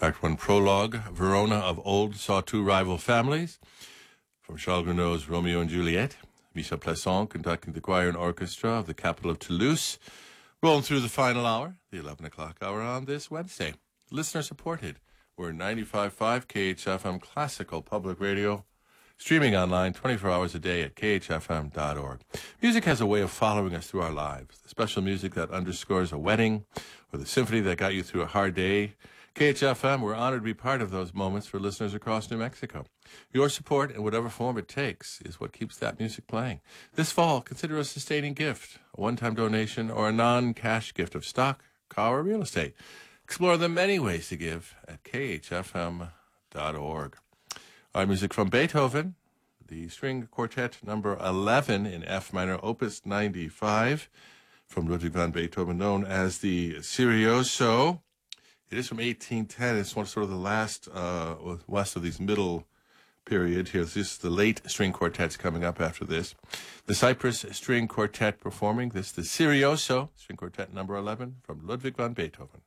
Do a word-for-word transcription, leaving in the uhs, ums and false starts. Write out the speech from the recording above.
Act one prologue, Verona of Old saw two rival families. From Charles Gounod's Romeo and Juliet, Michel Plasson conducting the choir and orchestra of the capital of Toulouse. Rolling through the final hour, the eleven o'clock hour on this Wednesday. Listener supported. We're ninety-five point five K H F M Classical Public Radio. Streaming online twenty-four hours a day at k h f m dot org. Music has a way of following us through our lives. The special music that underscores a wedding or the symphony that got you through a hard day. K H F M, we're honored to be part of those moments for listeners across New Mexico. Your support, in whatever form it takes, is what keeps that music playing. This fall, consider a sustaining gift, a one-time donation, or a non-cash gift of stock, car, or real estate. Explore the many ways to give at k h f m dot org. Our music from Beethoven, the string quartet number eleven in F minor, opus ninety-five, from Ludwig van Beethoven, known as the Serioso. It is from eighteen ten. It's one sort of the last, uh, last of these middle period here. This is the late string quartets coming up after this. The Cyprus String Quartet performing this, the Serioso, string quartet number eleven, from Ludwig van Beethoven.